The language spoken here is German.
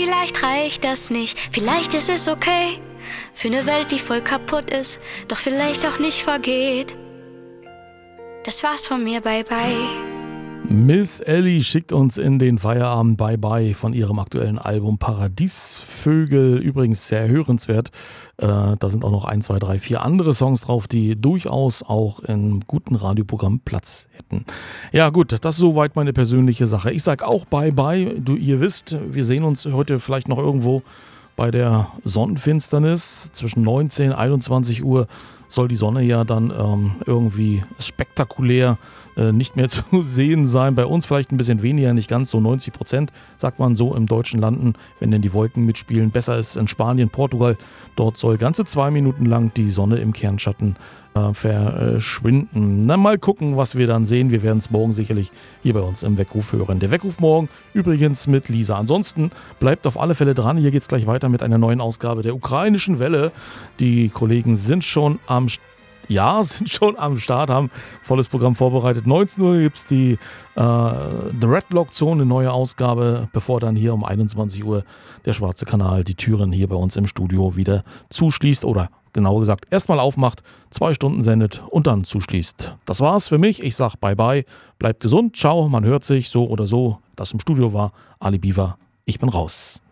vielleicht reicht das nicht, vielleicht ist es okay. Für eine Welt, die voll kaputt ist, doch vielleicht auch nicht vergeht. Das war's von mir, bye bye. Miss Ellie schickt uns in den Feierabend Bye Bye von ihrem aktuellen Album Paradiesvögel. Übrigens sehr hörenswert. Da sind auch noch 1, 2, 3, 4 andere Songs drauf, die durchaus auch in guten Radioprogrammen Platz hätten. Ja gut, das ist soweit meine persönliche Sache. Ich sag auch Bye Bye. Ihr wisst, wir sehen uns heute vielleicht noch irgendwo bei der Sonnenfinsternis. Zwischen 19 und 21 Uhr soll die Sonne ja dann irgendwie spektakulär nicht mehr zu sehen sein. Bei uns vielleicht ein bisschen weniger, nicht ganz so 90%, sagt man so im deutschen Landen, wenn denn die Wolken mitspielen. Besser ist in Spanien, Portugal. Dort soll ganze 2 Minuten lang die Sonne im Kernschatten verschwinden. Na, mal gucken, was wir dann sehen. Wir werden es morgen sicherlich hier bei uns im Weckruf hören. Der Weckruf morgen übrigens mit Lisa. Ansonsten bleibt auf alle Fälle dran. Hier geht es gleich weiter mit einer neuen Ausgabe der Ukrainischen Welle. Die Kollegen sind schon am Start, haben volles Programm vorbereitet. 19 Uhr gibt es die The Redlock Zone, eine neue Ausgabe, bevor dann hier um 21 Uhr der Schwarze Kanal die Türen hier bei uns im Studio wieder zuschließt oder genauer gesagt erstmal aufmacht, 2 Stunden sendet und dann zuschließt. Das war's für mich. Ich sag bye bye, bleibt gesund, ciao, man hört sich so oder so. Das im Studio war Ali Biwa. Ich bin raus.